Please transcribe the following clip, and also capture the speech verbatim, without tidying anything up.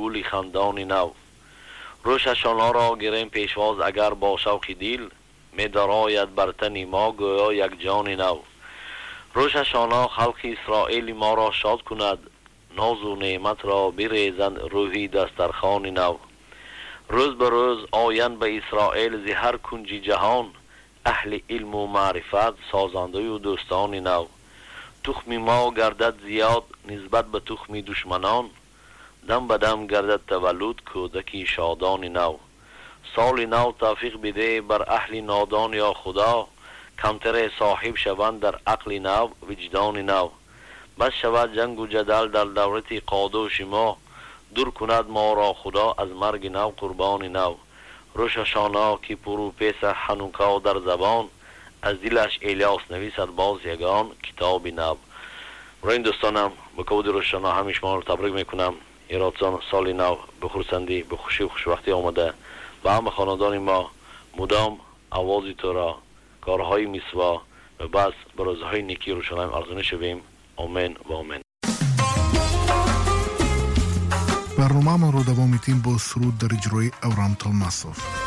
گل خندان نو. روششانا را گریم پیشواز اگر با شوق دل، می دراید بر تن ما گویا یک جان نو. روششانا خلق اسرائیل ما را شاد کند، ناز و نعمت را بریزند روحی دسترخوان نو. روز به روز آیند به اسرائیل ز هر کنج جهان، اهل علم و معرفت سازنده و دوستان نو. تخم ما گردد زیاد نسبت به تخم دشمنان، دم به دم گردد تولد کودکی شادان نو. سال نو توفیق بده بر اهل نادان یا خدا، کمتر صاحب شوند در عقل نو وجدان نو. بس شود جنگ و جدل در دولت قادوش ما، دور کند ما را خدا از مرگ نو قربان نو. روششانا که پرو پیس حنوکا در زبان، از دلش الیاس نویسد باز یگان کتاب نو. برای این دوستانم به کود روششانا همیشه شما رو تبریک میکنم. ایرادتان سال نو به خرسندی به خوشی و خوشبختی آمده و همه خاندان ما مدام آوازی تو را، کارهای میسوا و بس به روزهای نیکی روشنایم ارزانی شویم. آمین و آمین. برنامه رو دوام میتیم با سرود در اجرای اورام تلماسوف.